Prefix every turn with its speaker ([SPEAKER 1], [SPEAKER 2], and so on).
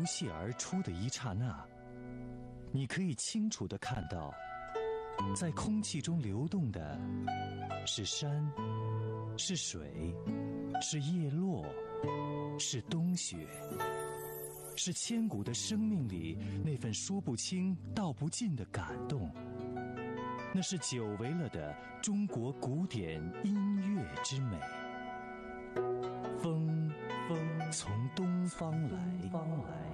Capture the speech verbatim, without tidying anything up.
[SPEAKER 1] 泻而出的一刹那，你可以清楚地看到，在空气中流动的是山，是水，是叶落，是冬雪，是千古的生命里那份说不清道不尽的感动。那是久违了的中国古典音乐之美。风，风从东方来，东方来。